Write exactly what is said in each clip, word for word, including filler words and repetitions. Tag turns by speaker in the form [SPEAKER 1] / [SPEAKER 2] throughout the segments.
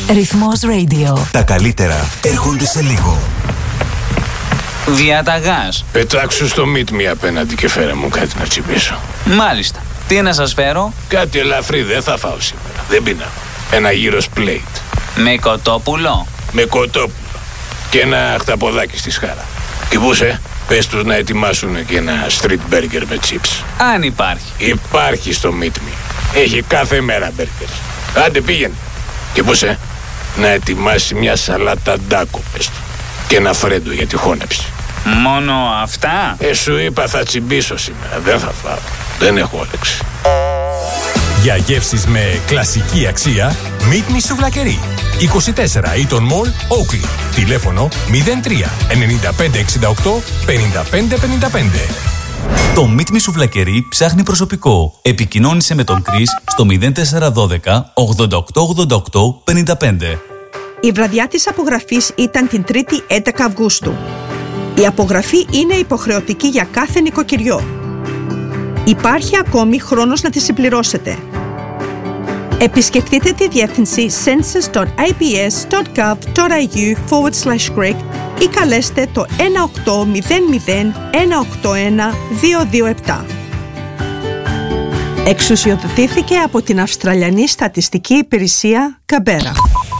[SPEAKER 1] Ρυθμός Radio.
[SPEAKER 2] Τα καλύτερα έρχονται σε λίγο.
[SPEAKER 3] Διαταγάς.
[SPEAKER 4] Πετάξου στο Meet Me απέναντι και φέρε μου κάτι να τσιμπήσω.
[SPEAKER 3] Μάλιστα. Τι να σας φέρω?
[SPEAKER 4] Κάτι ελαφρύ δεν θα φάω σήμερα. Δεν πεινάω. Ένα γύρος plate.
[SPEAKER 3] Με κοτόπουλο.
[SPEAKER 4] Με κοτόπουλο. Και ένα χταποδάκι στη σχάρα. Και πού σε, πες τους να ετοιμάσουν και ένα street burger με chips.
[SPEAKER 3] Αν υπάρχει.
[SPEAKER 4] Υπάρχει στο Meet Me. Έχει κάθε μέρα burgers. Άντε πήγαινε. Και πού σε, να ετοιμάσει μια σαλάτα ντάκο, πες του. Και ένα φρέντο για τη χώνεψη.
[SPEAKER 3] Μόνο αυτά?
[SPEAKER 4] Ε, σου είπα θα τσιμπήσω σήμερα. Δεν θα φάω. Δεν έχω όρεξη.
[SPEAKER 5] Για γεύσεις με κλασική αξία, Meet Me Σουβλακερί. είκοσι τέσσερα Eaton Mall, Oakley. Τηλέφωνο μηδέν τρία εννιά πέντε εξήντα οκτώ πενήντα πέντε πενήντα πέντε.
[SPEAKER 6] Το Meet Me Σουβλακερί ψάχνει προσωπικό. Επικοινώνησε με τον Chris στο μηδέν τέσσερα ένα δύο ογδόντα οκτώ ογδόντα οκτώ πενήντα πέντε.
[SPEAKER 7] Η βραδιά της απογραφής ήταν την Τρίτη έντεκα Αυγούστου. Η απογραφή είναι υποχρεωτική για κάθε νοικοκυριό. Υπάρχει ακόμη χρόνος να τη συμπληρώσετε. Επισκεφτείτε τη διεύθυνση census.abs.gov.au forward slash Greek ή καλέστε το ένα οκτώ μηδέν μηδέν ένα οκτώ ένα δύο δύο επτά. Εξουσιοδοτήθηκε από την Αυστραλιανή Στατιστική Υπηρεσία Καμπέρα.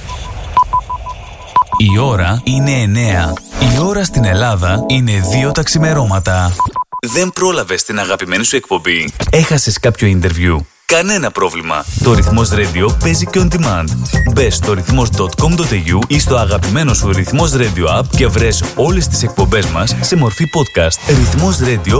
[SPEAKER 6] Η ώρα είναι εννέα. Η ώρα στην Ελλάδα είναι δύο τα ξημερώματα. Δεν πρόλαβες την αγαπημένη σου εκπομπή? Έχασες κάποιο interview? Κανένα πρόβλημα. Το Ρυθμός Radio παίζει και on demand. Μπες στο ρυθμός τελεία κομ τελεία έι γιου ή στο αγαπημένο σου Ρυθμός Radio app και βρες όλες τις εκπομπές μας σε μορφή podcast. Ρυθμός Radio